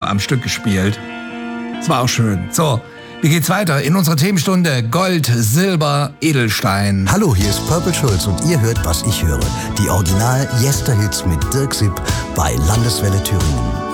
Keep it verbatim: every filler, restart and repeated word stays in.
am Stück gespielt. Es war auch schön. So, wie geht's weiter? In unserer Themenstunde Gold, Silber, Edelstein. Hallo, hier ist Purple Schulz und ihr hört, was ich höre. Die Original-Yester-Hits mit Dirk Sipp bei Landeswelle Thüringen.